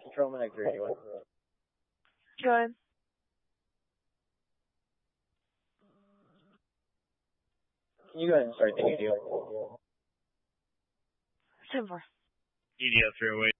Patrolman X-31. Go ahead. Can you go ahead and start the EDO? 10-4. EDO 308.